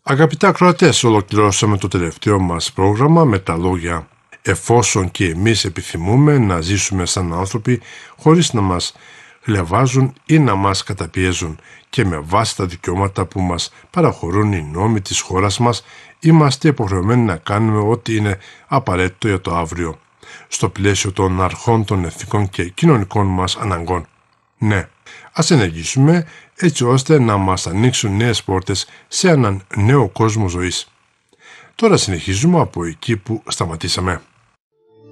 Αγαπητά ακροατές, ολοκληρώσαμε το τελευταίο μας πρόγραμμα με τα λόγια «Εφόσον και εμείς επιθυμούμε να ζήσουμε σαν άνθρωποι χωρίς να μας χλευάζουν ή να μας καταπιέζουν και με βάση τα δικαιώματα που μας παραχωρούν οι νόμοι της χώρας μας, είμαστε υποχρεωμένοι να κάνουμε ό,τι είναι απαραίτητο για το αύριο, στο πλαίσιο των αρχών των εθνικών και κοινωνικών μας αναγκών. Ναι, ας ενεργήσουμε έτσι ώστε να μας ανοίξουν νέες πόρτες σε έναν νέο κόσμο ζωής. Τώρα συνεχίζουμε από εκεί που σταματήσαμε.